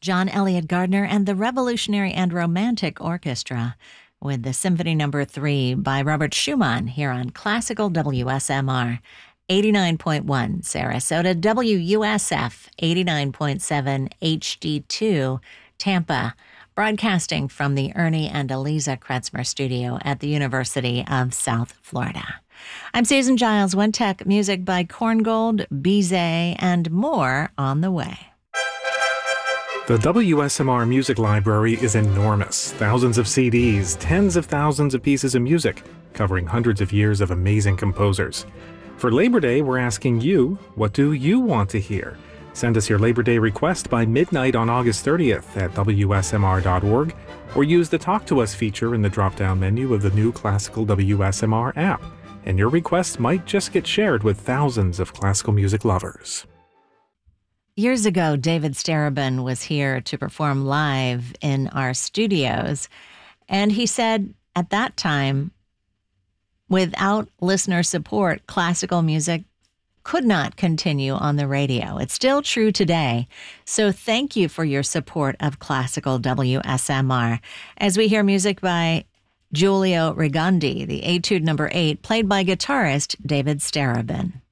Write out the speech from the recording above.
John Elliott Gardner and the Revolutionary and Romantic Orchestra with the Symphony No. 3 by Robert Schumann here on Classical WSMR. 89.1 Sarasota, WUSF 89.7 HD2 Tampa, broadcasting from the Ernie and Eliza Kretzmer studio at the University of South Florida. I'm Susan Giles, One Tech, music by Korngold, Bizet, and more on the way. The WSMR Music Library is enormous. Thousands of CDs, tens of thousands of pieces of music, covering hundreds of years of amazing composers. For Labor Day, we're asking you, what do you want to hear? Send us your Labor Day request by midnight on August 30th at WSMR.org, or use the Talk to Us feature in the drop-down menu of the new Classical WSMR app, and your request might just get shared with thousands of classical music lovers. Years ago, David Starobin was here to perform live in our studios, and he said at that time, without listener support, classical music could not continue on the radio. It's still true today. So thank you for your support of Classical WSMR as we hear music by Giulio Rigandi, the Etude No. 8, played by guitarist David Starobin.